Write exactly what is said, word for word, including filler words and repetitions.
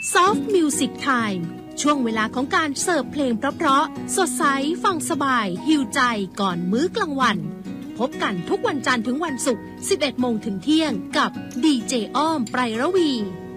Soft Music Time ช่วงเวลาของการเสิร์ฟเพลงเพราะๆสดใสฟังสบายหิวใจก่อนมื้อกลางวันพบกันทุกวันจันทร์ถึงวันศุกร์ สิบเอ็ดโมงถึงเที่ยงกับดีเจอ้อมไพรระวี